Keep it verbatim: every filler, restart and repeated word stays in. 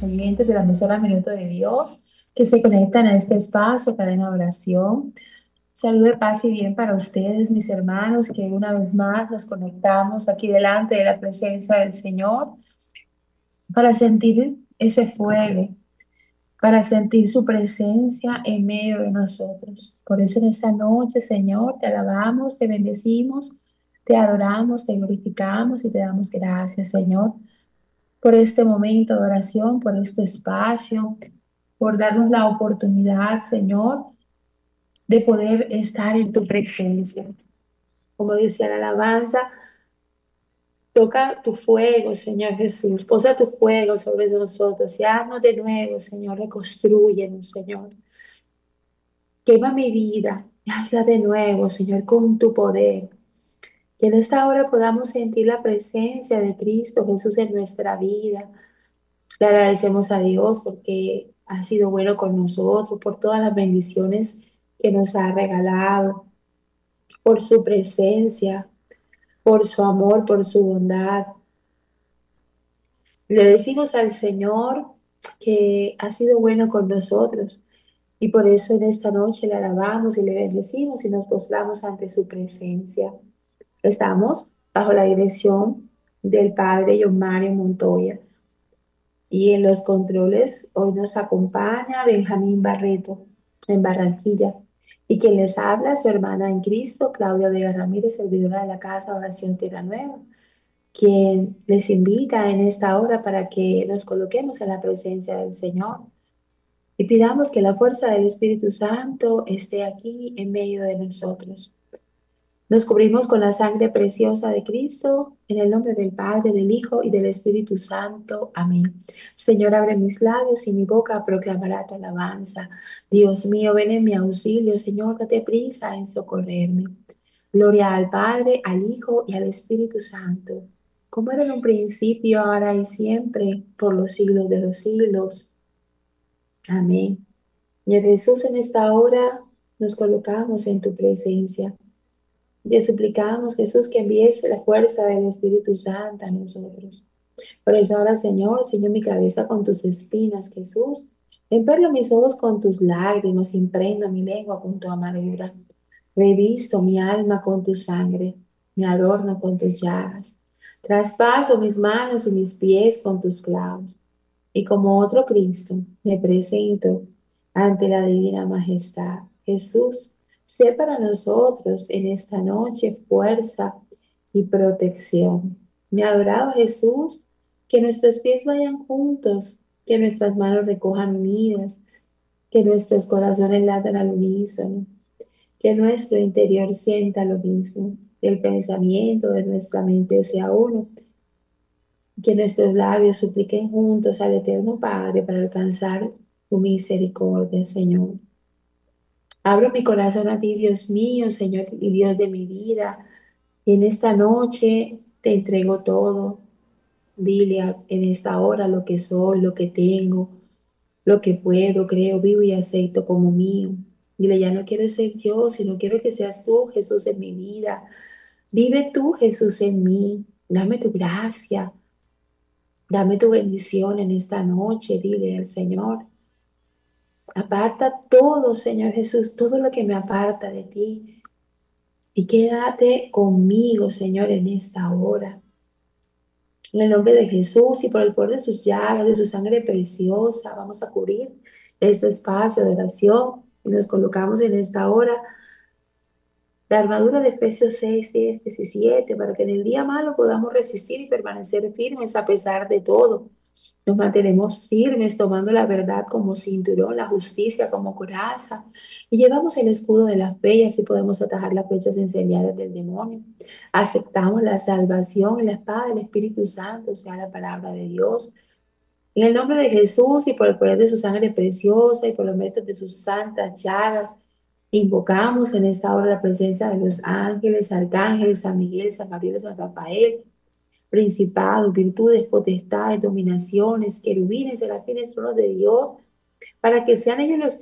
oyentes de la emisora Minuto de Dios que se conectan a este espacio, cadena de oración. Salud de paz y bien para ustedes, mis hermanos, que una vez más nos conectamos aquí delante de la presencia del Señor para sentir ese fuego, para sentir su presencia en medio de nosotros. Por eso en esta noche, Señor, te alabamos, te bendecimos, te adoramos, te glorificamos y te damos gracias, Señor, por este momento de oración, por este espacio, por darnos la oportunidad, Señor, de poder estar en tu presencia. Como decía la alabanza, toca tu fuego, Señor Jesús, posa tu fuego sobre nosotros y haznos de nuevo, Señor, reconstrúyenos, Señor. Quema mi vida y hazla de nuevo, Señor, con tu poder. Que en esta hora podamos sentir la presencia de Cristo Jesús en nuestra vida. Le agradecemos a Dios porque ha sido bueno con nosotros, por todas las bendiciones que nos ha regalado, por su presencia, por su amor, por su bondad. Le decimos al Señor que ha sido bueno con nosotros y por eso en esta noche le alabamos y le bendecimos y nos postramos ante su presencia. Estamos bajo la dirección del Padre John Mario Montoya. Y en los controles hoy nos acompaña Benjamín Barreto en Barranquilla. Y quien les habla, su hermana en Cristo, Claudia Vega Ramírez, servidora de la Casa Oración Tierra Nueva, quien les invita en esta hora para que nos coloquemos en la presencia del Señor y pidamos que la fuerza del Espíritu Santo esté aquí en medio de nosotros. Nos cubrimos con la sangre preciosa de Cristo, en el nombre del Padre, del Hijo y del Espíritu Santo. Amén. Señor, abre mis labios y mi boca proclamará tu alabanza. Dios mío, ven en mi auxilio. Señor, date prisa en socorrerme. Gloria al Padre, al Hijo y al Espíritu Santo, como era en un principio, ahora y siempre, por los siglos de los siglos. Amén. Señor Jesús, en esta hora nos colocamos en tu presencia. Te suplicamos, Jesús, que envíes la fuerza del Espíritu Santo a nosotros. Por eso ahora, Señor, ciño mi cabeza con tus espinas, Jesús. Emperlo mis ojos con tus lágrimas, imprendo mi lengua con tu amargura. Revisto mi alma con tu sangre, me adorno con tus llagas. Traspaso mis manos y mis pies con tus clavos. Y como otro Cristo, me presento ante la divina majestad. Jesús, sé para nosotros en esta noche fuerza y protección. Mi adorado Jesús, que nuestros pies vayan juntos, que nuestras manos recojan unidas, que nuestros corazones laten al unísono, que nuestro interior sienta lo mismo, que el pensamiento de nuestra mente sea uno, que nuestros labios supliquen juntos al Eterno Padre para alcanzar tu misericordia, Señor. Abro mi corazón a ti, Dios mío, Señor y Dios de mi vida. Y en esta noche te entrego todo. Dile a- en esta hora lo que soy, lo que tengo, lo que puedo, creo, vivo y acepto como mío. Dile, ya no quiero ser yo, sino quiero que seas tú, Jesús, en mi vida. Vive tú, Jesús, en mí. Dame tu gracia. Dame tu bendición en esta noche, dile al Señor. Aparta todo, Señor Jesús, todo lo que me aparta de ti. Y quédate conmigo, Señor, en esta hora. En el nombre de Jesús y por el poder de sus llagas, de su sangre preciosa, vamos a cubrir este espacio de oración y nos colocamos en esta hora la armadura de Efesios seis, diez, diecisiete, para que en el día malo podamos resistir y permanecer firmes a pesar de todo. Nos mantenemos firmes tomando la verdad como cinturón, la justicia como coraza y llevamos el escudo de la fe y así podemos atajar las flechas incendiarias del demonio. Aceptamos la salvación y la espada del Espíritu Santo, o sea, la palabra de Dios. En el nombre de Jesús y por el poder de su sangre preciosa y por los méritos de sus santas llagas, invocamos en esta hora la presencia de los ángeles, arcángeles, San Miguel, San Gabriel, San Rafael, principados, virtudes, potestades, dominaciones, querubines, serafines, tronos de Dios, para que sean ellos los